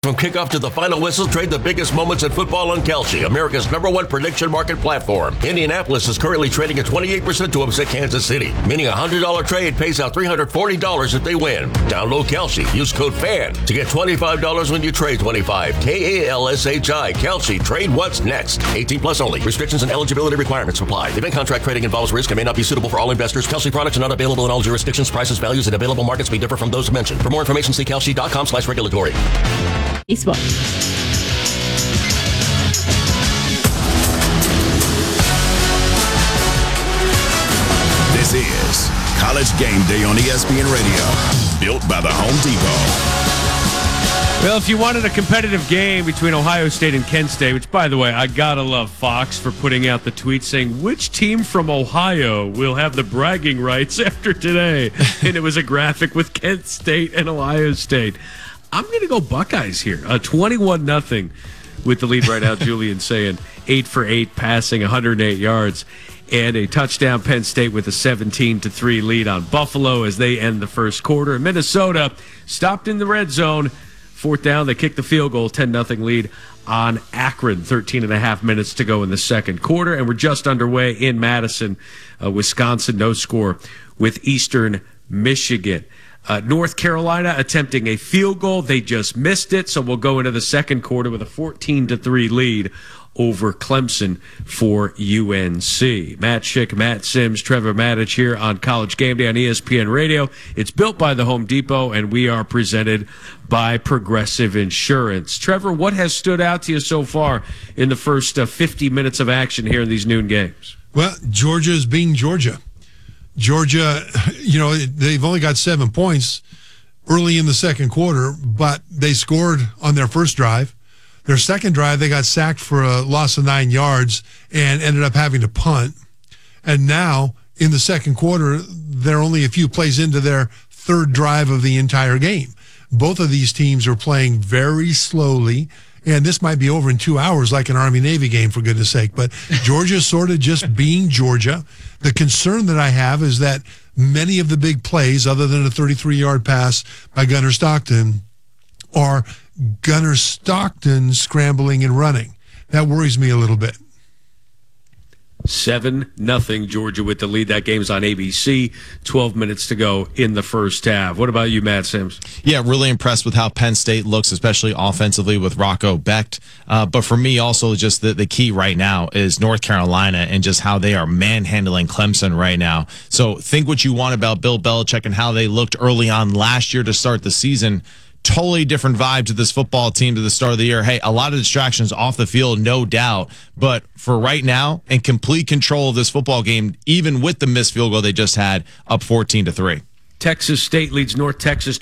From kickoff to the final whistle, trade the biggest moments in football on Kalshi, America's #1 prediction market platform. Indianapolis is currently trading at 28% to upset Kansas City, meaning a $100 trade pays out $340 if they win. Download Kalshi. Use code FAN to get $25 when you trade 25. KALSHI. Kalshi. Trade what's next. 18 plus only. Restrictions and eligibility requirements apply. Event contract trading involves risk and may not be suitable for all investors. Kalshi products are not available in all jurisdictions. Prices, values, and available markets may differ from those mentioned. For more information, see kalshi.com/regulatory. Esports. This is College Game Day on ESPN Radio, built by the Home Depot. Well, if you wanted a competitive game between Ohio State and Kent State, which, by the way, I gotta love Fox for putting out the tweet saying, which team from Ohio will have the bragging rights after today? And it was a graphic with Kent State and Ohio State. I'm going to go Buckeyes here. 21-0 with the lead right now. Julian saying 8 for 8 passing, 108 yards, and a touchdown. Penn State with a 17-3 lead on Buffalo as they end the first quarter. Minnesota stopped in the red zone. Fourth down, they kicked the field goal, 10-0 lead on Akron. 13.5 minutes to go in the second quarter, and we're just underway in Madison, Wisconsin. No score with Eastern Michigan. North Carolina attempting a field goal. They just missed it, so we'll go into the second quarter with a 14-3 lead over Clemson for UNC. Matt Schick, Matt Sims, Trevor Maddich here on College Game Day on ESPN Radio. It's built by the Home Depot, and we are presented by Progressive Insurance. Trevor, what has stood out to you so far in the first 50 minutes of action here in these noon games? Well, Georgia's being Georgia. Georgia, they've only got 7 points early in the second quarter, but they scored on their first drive. Their second drive, they got sacked for a loss of 9 yards and ended up having to punt. And now, in the second quarter, they're only a few plays into their third drive of the entire game. Both of these teams are playing very slowly. And this might be over in 2 hours like an Army-Navy game, for goodness sake. But Georgia's sort of just being Georgia. The concern that I have is that many of the big plays, other than a 33-yard pass by Gunnar Stockton, are Gunnar Stockton scrambling and running. That worries me a little bit. 7-0 Georgia with the lead. That game's on ABC. 12 minutes to go in the first half. What about you, Matt Sims? Yeah, really impressed with how Penn State looks, especially offensively with Rocco Becht. But for me, also, just the key right now is North Carolina and just how they are manhandling Clemson right now. So think what you want about Bill Belichick and how they looked early on last year to start the season. Totally different vibe to this football team to the start of the year. Hey, a lot of distractions off the field, no doubt. But for right now, in complete control of this football game, even with the missed field goal they just had, up 14-3. Texas State leads North Texas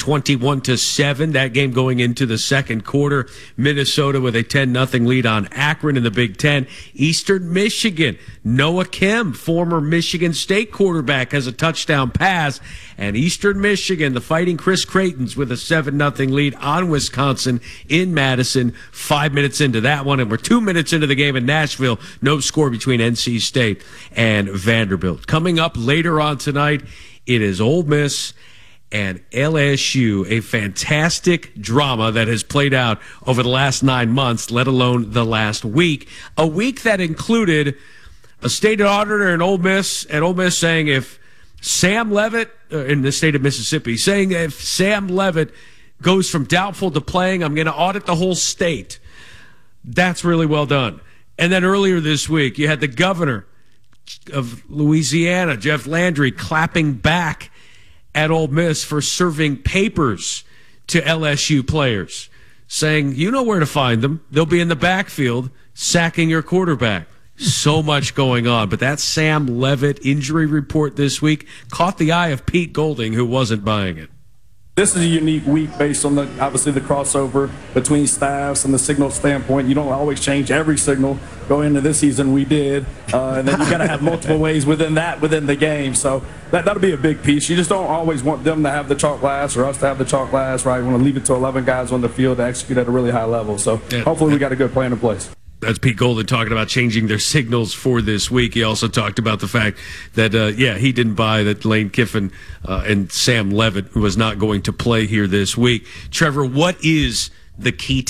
21-7. That game going into the second quarter. Minnesota with a 10-0 lead on Akron in the Big Ten. Eastern Michigan, Noah Kim, former Michigan State quarterback, has a touchdown pass. And Eastern Michigan, the Fighting Chris Creighton's with a 7-0 lead on Wisconsin in Madison. 5 minutes into that one, and we're 2 minutes into the game in Nashville. No score between NC State and Vanderbilt. Coming up later on tonight, it is Ole Miss and LSU, a fantastic drama that has played out over the last 9 months, let alone the last week. A week that included a state auditor in Ole Miss, and Ole Miss saying if Sam Leavitt, in the state of Mississippi, saying if Sam Leavitt goes from doubtful to playing, I'm going to audit the whole state. That's really well done. And then earlier this week, you had the governor of Louisiana, Jeff Landry, clapping back at Ole Miss for serving papers to LSU players, saying, you know where to find them. They'll be in the backfield sacking your quarterback. So much going on. But that Sam Leavitt injury report this week caught the eye of Pete Golding, who wasn't buying it. This is a unique week based on obviously the crossover between staffs and the signal standpoint. You don't always change every signal. Going into this season, we did. And then you got to have multiple ways within the game. So that'll be a big piece. You just don't always want them to have the chalk last or us to have the chalk last, right? You want to leave it to 11 guys on the field to execute at a really high level. So hopefully we got a good plan in place. That's Pete Golding talking about changing their signals for this week. He also talked about the fact that, he didn't buy that Lane Kiffin and Sam Leavitt was not going to play here this week. Trevor, what is the key